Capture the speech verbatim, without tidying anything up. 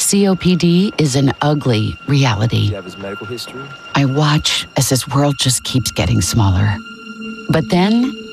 C O P D is an ugly reality. You have his medical history? I watch as his world just keeps getting smaller. But then